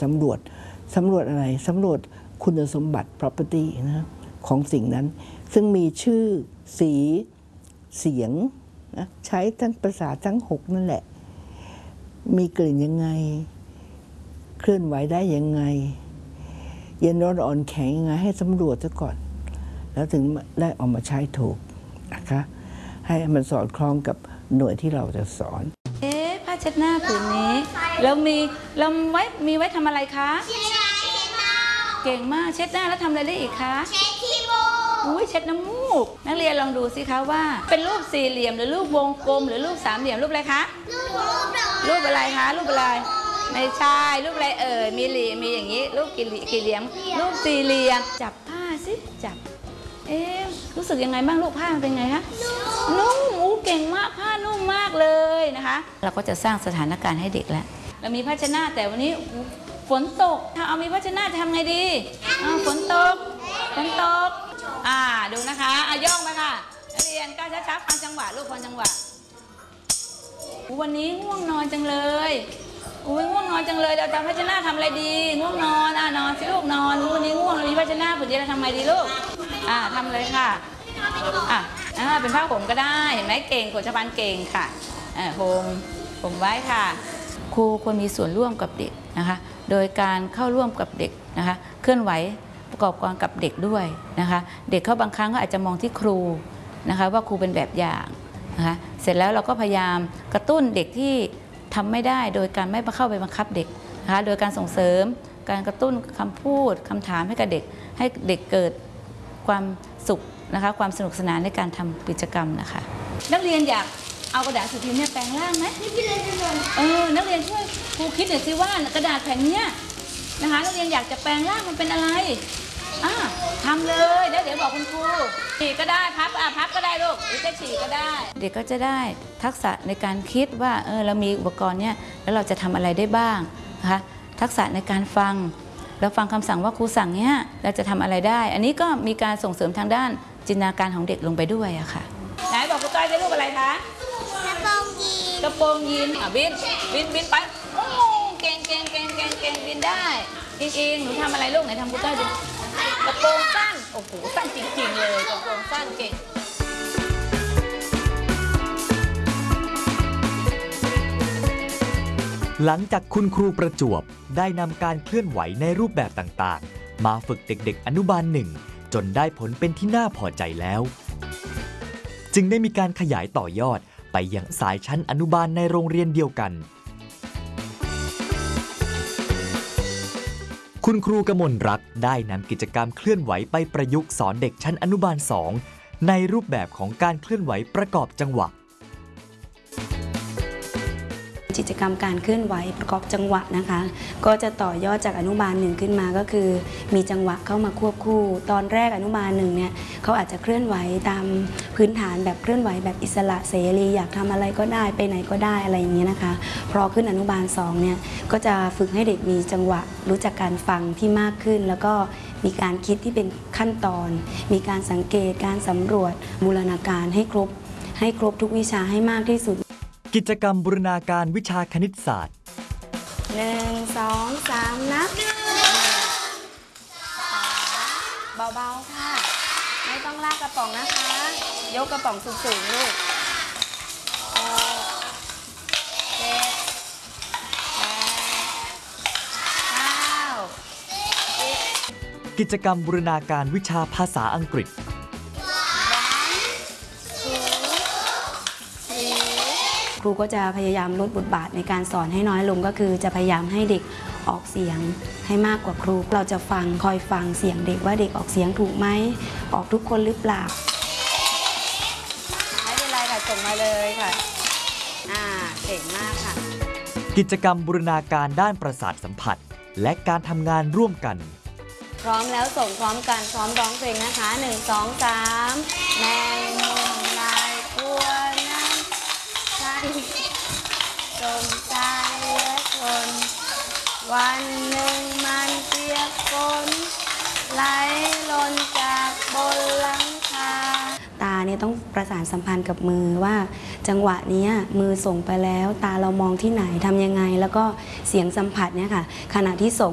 สำรวจอะไรสำรวจคุณสมบัติ property นะของสิ่งนั้นซึ่งมีชื่อสีเสียงนะใช้ทั้งภาษาทั้ง6นั่นแหละมีกลิ่นยังไงเคลื่อนไหวได้ยังไงเย็นร้อนอ่อนแข็งยังไงให้สำรวจซะก่อนแล้วถึงได้ออกมาใช้ถูกนะคะให้มันสอดคล้องกับหน่วยที่เราจะสอนผ้าเช็ดหน้าผืนนี้เรามีไว้ทำอะไรคะเก่งมากเช็ดหน้าแล้วทำอะไรได้อีกคะเช็ดขี้มูกอุ้ยเช็ดน้ำมูกนักเรียนลองดูสิคะว่าเป็นรูปสี่เหลี่ยมหรือรูปวงกลมหรือรูปสามเหลี่ยมรูปอะไรคะรูปอะไรคะรูปอะไรไม่ใช่รูปอะไรมีอย่างนี้รูปกี่เหลี่ยมรูปสี่เหลี่ยมจับผ้าสิจับรู้สึกยังไงบ้างลูกผ้ามันเป็นไงคะนุ่มเก่งมากผ้านุ่มมากเลยนะคะเราก็จะสร้างสถานการณ์ให้เด็กแล้วเรามีผ้าเช็ดหน้าแต่วันนี้ฝนตกถ้าเอามีผ้าเช็ดหน้าจะทำไงดีฝนตกดูนะคะย่องไปค่ะนักเรียนก้าวช้าๆฟังจังหวะลูกฟังจังหวะวันนี้ง่วงนอนจังเลยง่วงนอนจังเลยเราจะผ้าเช็ดหน้าทำอะไรดีง่วงนอนนอนสิลูกนอนวันนี้ง่วงเรามีผ้าเช็ดหน้าผืนเดียวเราทำไงดีลูกทำเลยค่ะเป็นผ้าห่มก็ได้เห็นไหมเก่งกฎชพันเก่งค่ะห่มไว้ค่ะครูควรมีส่วนร่วมกับเด็กนะคะโดยการเข้าร่วมกับเด็กนะคะเคลื่อนไหวประกอบการกับเด็กด้วยนะคะเด็กเขาบางครั้งก็อาจจะมองที่ครูนะคะว่าครูเป็นแบบอย่างนะคะเสร็จแล้วเราก็พยายามกระตุ้นเด็กที่ทำไม่ได้โดยการไม่เข้าไปบังคับเด็กนะคะโดยการส่งเสริมการกระตุ้นคำพูดคำถามให้กับเด็กให้เด็กเกิดความสุขนะคะความสนุกสนานในการทำกิจกรรมนะคะนักเรียนอยากเอากระดาษสือพิมพ์เนี่ยแปลงร่างไหมนักเรียนช่วยครูคิดหน่อยสิว่ากระดาษแผ่นเนี้ยนะคะนักเรียนอยากจะแปลงร่างมันเป็นอะไรทำเลยแล้วเดี๋ยวบอกคุณครูฉีกก็ได้พับก็ได้ลูกหรือจะฉีกก็ได้เด็กก็จะได้ทักษะในการคิดว่าเรามีอุปกรณ์เนี้ยแล้วเราจะทำอะไรได้บ้างนะคะทักษะในการฟังเราฟังคำสั่งว่าครูสั่งเนี้ยเราจะทำอะไรได้อันนี้ก็มีการส่งเสริมทางด้านจินตนาการของเด็กลงไปด้วยอะค่ะไหนบอกครูต้อยได้รูปอะไรคะกระโปรงยีนบินไปโอ้เก่งบินได้อิงหนูทำอะไรลูกไหนทำครูต้อยดูกระโปรงสั้นโอ้โหสั้นจริงๆเลยกระโปรงสั้นเก่งหลังจากคุณครูประจวบได้นำการเคลื่อนไหวในรูปแบบต่างๆมาฝึกเด็กๆอนุบาล1จนได้ผลเป็นที่น่าพอใจแล้วจึงได้มีการขยายต่อยอดไปยังสายชั้นอนุบาลในโรงเรียนเดียวกันคุณครูกมลรักได้นำกิจกรรมเคลื่อนไหวไปประยุกต์สอนเด็กชั้นอนุบาล2ในรูปแบบของการเคลื่อนไหวประกอบจังหวะกิจกรรมการเคลื่อนไหวประกอบจังหวะนะคะก็จะต่อยอดจากอนุบาล1ขึ้นมาก็คือมีจังหวะเข้ามาควบคู่ตอนแรกอนุบาล1เนี่ยเขาอาจจะเคลื่อนไหวตามพื้นฐานแบบเคลื่อนไหวแบบอิสระเสรีอยากทำอะไรก็ได้ไปไหนก็ได้อะไรอย่างเงี้ยนะคะพอขึ้นอนุบาล2เนี่ยก็จะฝึกให้เด็กมีจังหวะรู้จักการฟังที่มากขึ้นแล้วก็มีการคิดที่เป็นขั้นตอนมีการสังเกตการสำรวจบูรณาการให้ครบทุกวิชาให้มากที่สุดกิจกรรมบูรณาการวิชาคณิตศาสตร์ 1 2 3นับเบาๆค่ะไม่ต้องลากกระป๋องนะคะยกกระป๋องสูงๆลูกกิจกรรมบูรณาการวิชาภาษาอังกฤษครูก็จะพยายามลดบทบาทในการสอนให้น้อยลงก็คือจะพยายามให้เด็กออกเสียงให้มากกว่าครูเราจะคอยฟังเสียงเด็กว่าเด็กออกเสียงถูกไหมออกทุกคนหรือเปล่าไม่เป็นไรค่ะส่งมาเลยค่ะเก่งมากค่ะกิจกรรมบูรณาการด้านประสาทสัมผัสและการทำงานร่วมกันพร้อมแล้วส่งพร้อมกันพร้อมร้องเพลงนะคะ1 2 3แมงมุมลายตัวนั้นจงใจและทนวันหนึ่งมันเปียกฝนไหลล้นจากบนหลังคาตาเนี่ยต้องประสานสัมพันธ์กับมือว่าจังหวะนี้มือส่งไปแล้วตาเรามองที่ไหนทำยังไงแล้วก็เสียงสัมผัสเนี่ยค่ะขณะที่ส่ง